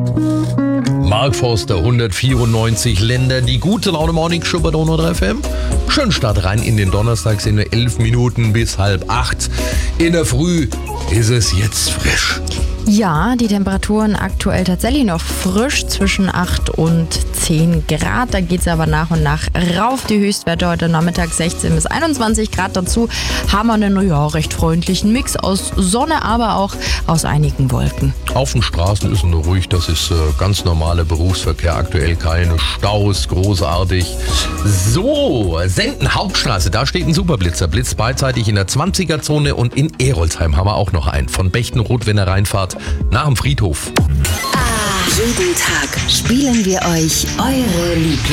Mark Forster, 194 Länder, die gute Laune Morning Show bei Donau 3 FM. Schön Start rein in den Donnerstag, sind wir 11 Minuten bis 7:30. In der Früh ist es jetzt frisch. Ja, die Temperaturen aktuell tatsächlich noch frisch, zwischen 8 und 10 Grad. Da geht es aber nach und nach rauf. Die Höchstwerte heute Nachmittag 16 bis 21 Grad. Dazu haben wir einen recht freundlichen Mix aus Sonne, aber auch aus einigen Wolken. Auf den Straßen ist nur ruhig, das ist ganz normaler Berufsverkehr. Aktuell keine Staus, großartig. So, Senden Hauptstraße, da steht ein Superblitzer. Blitzt beidseitig in der 20er-Zone und in Erolsheim haben wir auch noch einen. Von Bechtenroth, wenn ihr reinfahrt, nach dem Friedhof. Jeden Tag spielen wir euch eure Lieblings